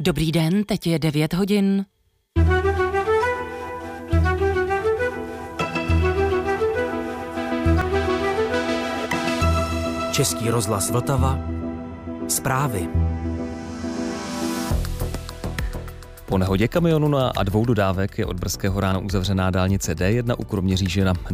Dobrý den, teď je 9 hodin. Český rozhlas Vltava. Zprávy. Po nehodě kamionu a 2 dodávek je od brzkého rána uzavřená dálnice D1 u Kroměříže na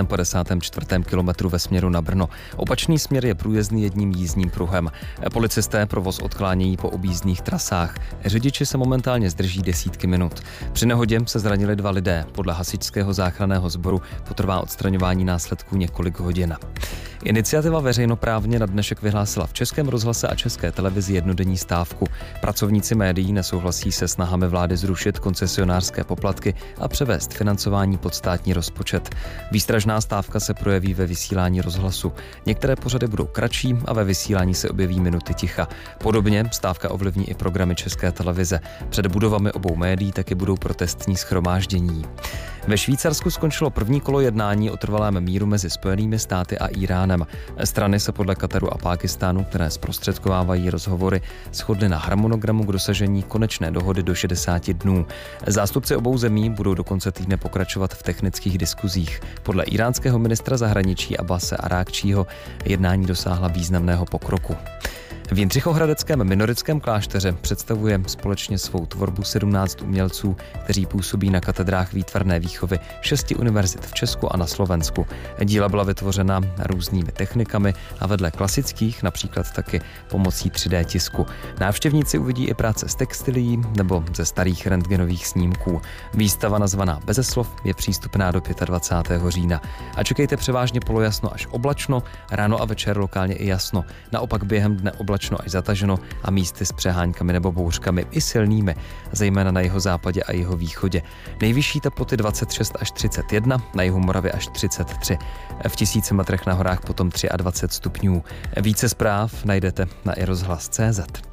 254. kilometru ve směru na Brno. Opačný směr je průjezdný jedním jízdním pruhem. Policisté provoz odklánějí po objízdných trasách. Řidiči se momentálně zdrží desítky minut. Při nehodě se zranili 2 lidé. Podle hasičského záchranného sboru potrvá odstraňování následků několik hodin. Iniciativa veřejnoprávně na dnešek vyhlásila v Českém rozhlase a České televizi jednodenní stávku. Pracovníci médií nesouhlasí se snahami vlády zrušit koncesionářské poplatky a převést financování pod státní rozpočet. Výstražná stávka se projeví ve vysílání rozhlasu. Některé pořady budou kratší a ve vysílání se objeví minuty ticha. Podobně stávka ovlivní i programy České televize. Před budovami obou médií taky budou protestní shromáždění. Ve Švýcarsku skončilo první kolo jednání o trvalém míru mezi Spojenými státy a Íránem. Strany se podle Kataru a Pákistánu, které zprostředkovávají rozhovory, shodly na harmonogramu k dosažení konečné dohody do 60 dnů. Zástupci obou zemí budou do konce týdne pokračovat v technických diskuzích. Podle íránského ministra zahraničí Abbase Arákčího jednání dosáhla významného pokroku. V Jindřichohradeckém minorickém klášteře představuje společně svou tvorbu 17 umělců, kteří působí na katedrách výtvarné výchovy 6 univerzit v Česku a na Slovensku. Díla byla vytvořena různými technikami a vedle klasických například taky pomocí 3D tisku. Návštěvníci uvidí i práce z textilií nebo ze starých rentgenových snímků. Výstava nazvaná Beze slov je přístupná do 25. října. A čekejte převážně polojasno až oblačno, ráno a večer lokálně i jasno. Naopak během dne oblačno až zataženo a místy s přeháňkami nebo bouřkami i silnými, zejména na jihozápadě a jihovýchodě. Nejvyšší teploty 26 až 31, na jihu Moravy až 33. V 1000 metrech na horách potom 23 stupňů. Více zpráv najdete na iRozhlas.cz.